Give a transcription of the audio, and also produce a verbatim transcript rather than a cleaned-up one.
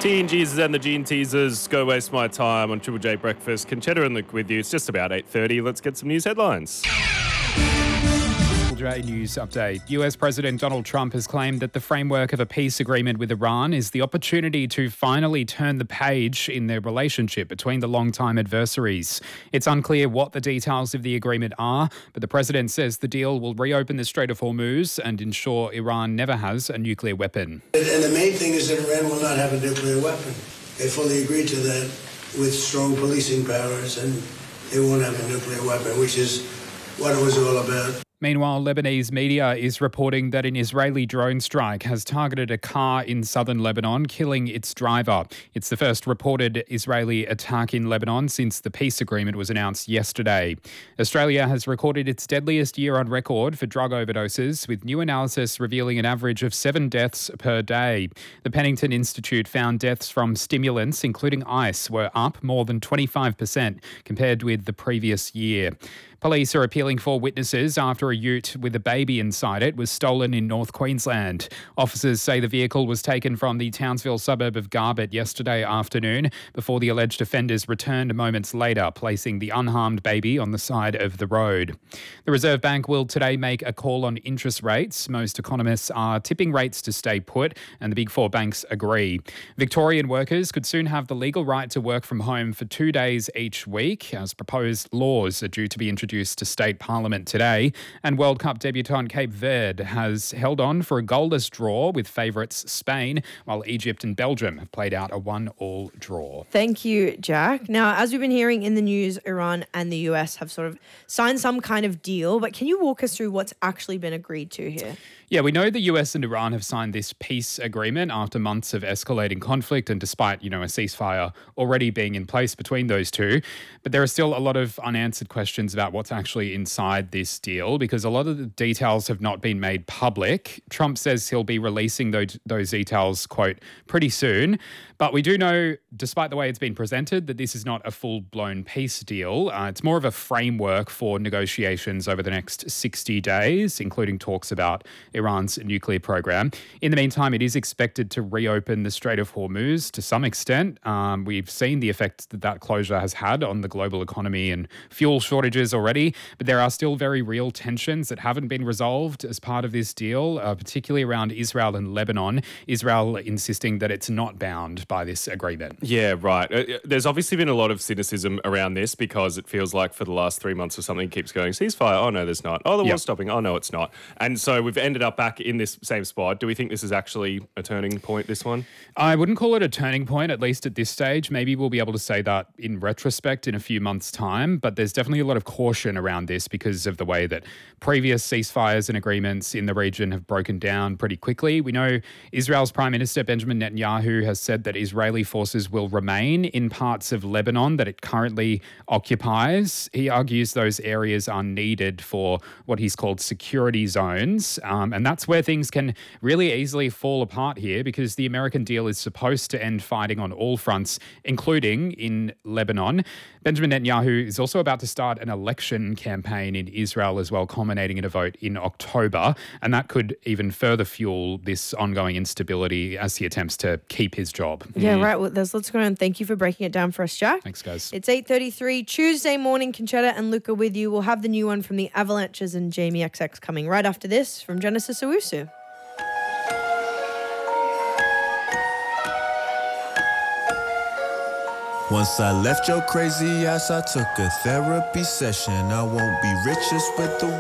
Teen Jesus and the Gene Teasers, Go Waste My Time on Triple J Breakfast. Conchetta and Luke with you. It's just about eight thirty. Let's get some news headlines. Triple J News Update. U S President Donald Trump has claimed that the framework of a peace agreement with Iran is the opportunity to finally turn the page in their relationship between the longtime adversaries. It's unclear what the details of the agreement are, but the president says the deal will reopen the Strait of Hormuz and ensure Iran never has a nuclear weapon. And the main thing is that Iran will not have a nuclear weapon. They fully agreed to that with strong policing powers, and they won't have a nuclear weapon, which is what it was all about. Meanwhile, Lebanese media is reporting that an Israeli drone strike has targeted a car in southern Lebanon, killing its driver. It's the first reported Israeli attack in Lebanon since the peace agreement was announced yesterday. Australia has recorded its deadliest year on record for drug overdoses, with new analysis revealing an average of seven deaths per day. The Pennington Institute found deaths from stimulants, including ice, were up more than twenty-five percent compared with the previous year. Police are appealing for witnesses after a ute with a baby inside it was stolen in North Queensland. Officers say the vehicle was taken from the Townsville suburb of Garbutt yesterday afternoon before the alleged offenders returned moments later, placing the unharmed baby on the side of the road. The Reserve Bank will today make a call on interest rates. Most economists are tipping rates to stay put, and the big four banks agree. Victorian workers could soon have the legal right to work from home for two days each week, as proposed laws are due to be introduced to state parliament today. And World Cup debutant Cape Verde has held on for a goalless draw with favourites Spain, while Egypt and Belgium have played out a one-all draw. Thank you, Jack. Now, as we've been hearing in the news, Iran and the U S have sort of signed some kind of deal, but can you walk us through what's actually been agreed to here? Yeah, we know the U S and Iran have signed this peace agreement after months of escalating conflict and despite, you know, a ceasefire already being in place between those two. But there are still a lot of unanswered questions about what's actually inside this deal because a lot of the details have not been made public. Trump says he'll be releasing those, those details, quote, pretty soon. But we do know, despite the way it's been presented, that this is not a full-blown peace deal. Uh, it's more of a framework for negotiations over the next sixty days, including talks about Iran's nuclear program. In the meantime, it is expected to reopen the Strait of Hormuz to some extent. Um, we've seen the effect that that closure has had on the global economy and fuel shortages already, but there are still very real tensions that haven't been resolved as part of this deal, uh, particularly around Israel and Lebanon. Israel insisting that it's not bound by this agreement. Yeah, right. Uh, There's obviously been a lot of cynicism around this because it feels like for the last three months or something it keeps going, ceasefire, oh no, there's not. Oh, the war's Yep. stopping, oh no, it's not. And so we've ended up back in this same spot. Do we think this is actually a turning point, this one? I wouldn't call it a turning point, at least at this stage. Maybe we'll be able to say that in retrospect in a few months' time, but there's definitely a lot of caution around this because of the way that previous ceasefires and agreements in the region have broken down pretty quickly. We know Israel's Prime Minister Benjamin Netanyahu has said that Israeli forces will remain in parts of Lebanon that it currently occupies. He argues those areas are needed for what he's called security zones, um, and that's where things can really easily fall apart here because the American deal is supposed to end fighting on all fronts, including in Lebanon. Benjamin Netanyahu is also about to start an election campaign in Israel as well, culminating in a vote in October, and that could even further fuel this ongoing instability as he attempts to keep his job. Yeah, right. Well, there's lots going on. Thank you for breaking it down for us, Jack. Thanks, guys. It's eight thirty-three, Tuesday morning. Conchetta and Luca with you. We'll have the new one from the Avalanches and Jamie X X coming right after this from Genesis Owusu. Once I left your crazy ass, I took a therapy session. I won't be richest with the